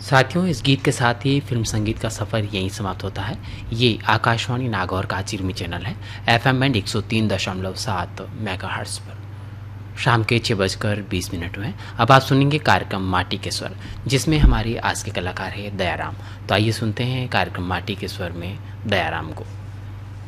साथियों, इस गीत के साथ ही फिल्म संगीत का सफ़र यहीं समाप्त होता है। ये आकाशवाणी नागौर का चिरमी चैनल है, FM बैंड 103.7 मेगाहर्ट्ज़ पर। शाम के 6:20 में अब आप सुनेंगे कार्यक्रम माटी के स्वर, जिसमें हमारे आज के कलाकार हैं दयाराम। तो आइए सुनते हैं कार्यक्रम माटी के स्वर में दयाराम को।